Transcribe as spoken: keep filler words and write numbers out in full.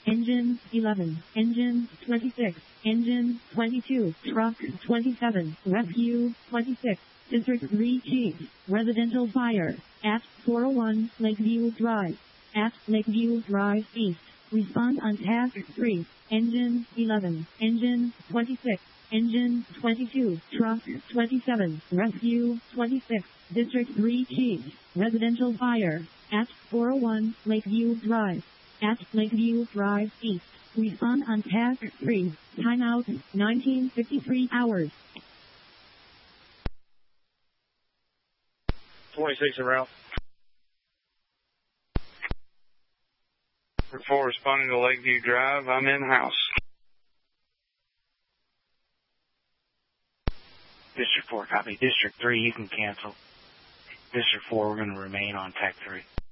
Engine eleven. Engine twenty-six. Engine twenty-two. Truck twenty-seven. Rescue twenty-six. District three Chief. Residential fire at four oh one Lakeview Drive. At Lakeview Drive East. Respond on task three. Engine eleven. Engine twenty-six. Engine twenty-two. Truck twenty-seven. Rescue twenty-six. District three Chief. Residential fire at four oh one Lakeview Drive. At Lakeview Drive East. Respond on task three. Timeout nineteen fifty-three hours. twenty-six en route. Before responding to Lakeview Drive, I'm in house. District four, copy. District three, you can cancel. District four, we're going to remain on Tech three.